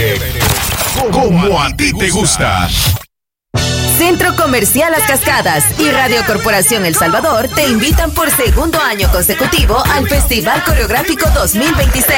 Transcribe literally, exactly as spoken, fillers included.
Chévere. Como a ti te gusta. Centro Comercial Las Cascadas y Radio Corporación El Salvador te invitan por segundo año consecutivo al Festival Coreográfico dos mil veintiséis.